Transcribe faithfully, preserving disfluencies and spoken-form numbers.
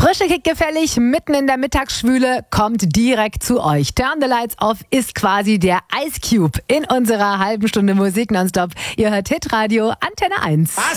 Frische Kick gefällig, mitten in der Mittagsschwüle, kommt direkt zu euch. Turn the Lights Off ist quasi der Ice Cube in unserer halben Stunde Musik nonstop. Ihr hört Hitradio Antenne eins.